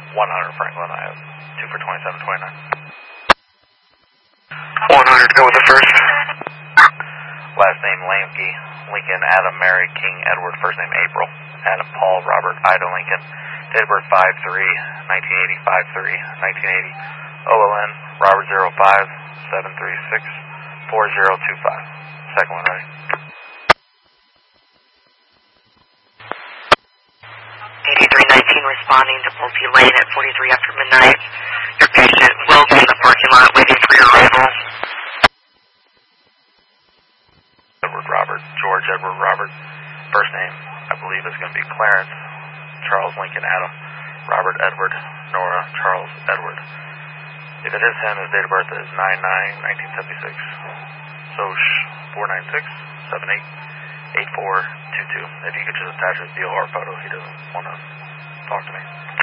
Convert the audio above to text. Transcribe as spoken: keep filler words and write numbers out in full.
one hundred Franklin, I have two for twenty-seven twenty-nine. one hundred, go with the first. Last name Lamke, Lincoln, Adam, Mary, King, Edward, first name April, Adam, Paul, Robert, Ida, Lincoln, date of birth five three nineteen eighty, five three nineteen eighty, O L N, Robert zero five seven three six four zero two five. Second one ready. eighty-three nineteen responding to Pulte Lane at forty-three after midnight. Your patient will be in the parking lot waiting for your arrival. Edward Robert, George Edward Robert. First name, I believe, is going to be Clarence, Charles Lincoln Adam, Robert Edward, Nora Charles Edward. If it is him, his date of birth is nine nine nineteen seventy-six. Soch four nine six seven eight eight four two two. If you could just attach his D O R photo, he doesn't want to talk to me.